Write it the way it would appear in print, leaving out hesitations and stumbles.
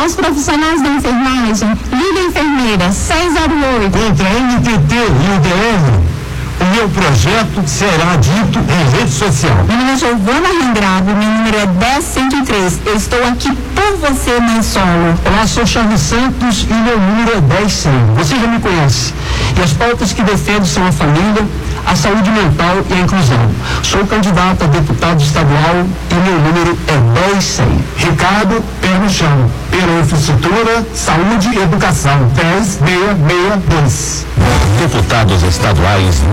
Aos profissionais da enfermagem, liga enfermeira 608. Contra a NTT e o DR, o meu projeto será dito em rede social. Meu nome é Giovana Rengrave, meu número é 10103. Eu estou aqui por você, mãe solo. Olá, sou Charles Santos e meu número é 10100. Você já me conhece. E as pautas que defendo são a família, a saúde mental e a inclusão. Sou candidato a deputado estadual e meu número é 10100. Ricardo Pé no Chão. Pela infraestrutura, saúde e educação. 10662. Deputados estaduais